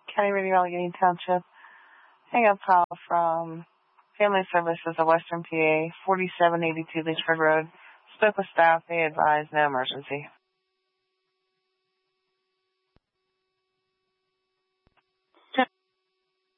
County Radio, Allegheny Township. Hang up call from Family Services of Western PA, 4782 Leechford Road. Spoke with staff. They advised no emergency.